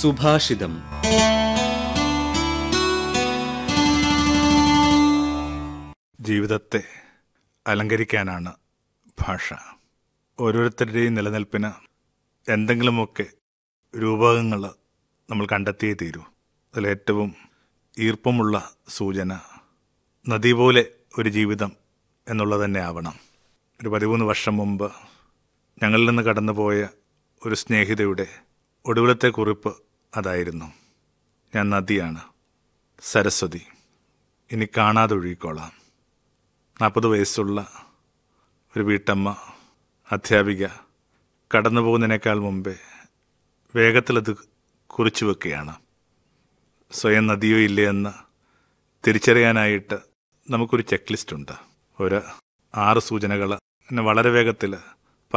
സുഭാഷിതം. ജീവിതത്തെ അലങ്കരിക്കാനാണ് ഭാഷ. ഓരോരുത്തരുടെയും നിലനിൽപ്പിന് എന്തെങ്കിലുമൊക്കെ രൂപകങ്ങൾ നമ്മൾ കണ്ടെത്തിയേ തീരൂ. അതിലേറ്റവും ഈർപ്പമുള്ള സൂചന നദി പോലെ ഒരു ജീവിതം എന്നുള്ളത് തന്നെ ആവണം. ഒരു 13 വർഷം മുമ്പ് ഞങ്ങളിൽ നിന്ന് കടന്നുപോയ ഒരു സ്നേഹിതയുടെ ഒടുവിലത്തെ കുറിപ്പ് അതായിരുന്നു: ഞാൻ നദിയാണ്, സരസ്വതി, ഇനി കാണാതൊഴുകിക്കോളാം. 40 വയസ്സുള്ള ഒരു വീട്ടമ്മ, അധ്യാപിക, കടന്നു പോകുന്നതിനേക്കാൾ മുമ്പേ വേഗത്തിലത് കുറിച്ചു വെക്കുകയാണ്. സ്വയം നദിയോ ഇല്ലേ എന്ന് തിരിച്ചറിയാനായിട്ട് നമുക്കൊരു ചെക്ക് ലിസ്റ്റ് ഉണ്ട്. ഒരു 6 സൂചനകൾ വളരെ വേഗത്തിൽ